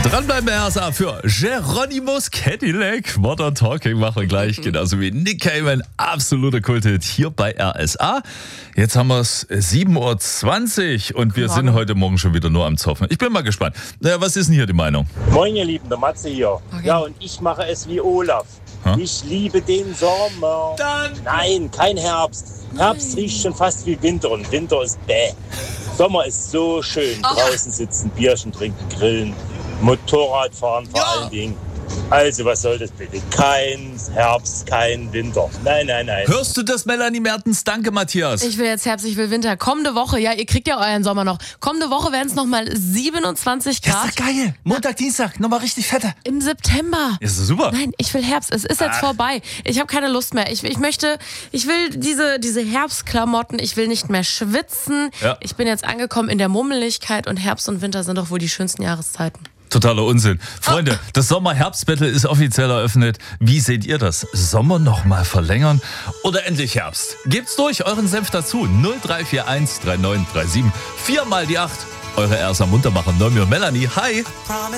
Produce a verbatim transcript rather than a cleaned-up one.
Dranbleiben, R S A, für Geronimo's Cadillac. Modern Talking machen wir gleich, genauso wie Nick Cayman. Absoluter Kulthit hier bei R S A. Jetzt haben wir es sieben Uhr zwanzig und wir sind heute Morgen schon wieder nur am Zoffen. Ich bin mal gespannt. Naja, was ist denn hier die Meinung? Moin, ihr Lieben, der Matze hier. Okay. Ja, und ich mache es wie Olaf. Ha? Ich liebe den Sommer. Dann Nein, kein Herbst. Herbst riecht schon fast wie Winter und Winter ist bäh. Sommer ist so schön. Draußen sitzen, Bierchen trinken, grillen, Motorrad fahren vor Ja. allen Dingen. Also, was soll das bitte? Kein Herbst, kein Winter. Nein, nein, nein. hörst du das, Melanie Mertens? Danke, Matthias. Ich will jetzt Herbst, ich will Winter. Kommende Woche, ja, ihr kriegt ja euren Sommer noch. Kommende Woche werden es nochmal siebenundzwanzig Das Grad ist doch geil. Montag, Dienstag, nochmal richtig fette. im September. Ist das super. Nein, ich will Herbst. Es ist jetzt Ach. vorbei. Ich habe keine Lust mehr. Ich, ich möchte, ich will diese, diese Herbstklamotten. Ich will nicht mehr schwitzen. Ja. Ich bin jetzt angekommen in der Mummeligkeit und Herbst und Winter sind doch wohl die schönsten Jahreszeiten. Totaler Unsinn. Freunde, das Sommer-Herbst-Battle ist offiziell eröffnet. Wie seht ihr das? Sommer nochmal verlängern oder endlich Herbst? Gebt's durch, euren Senf dazu. null drei vier eins drei neun drei sieben. Viermal die acht. Eure R S A Muntermacher, Nomi und Melanie. Hi.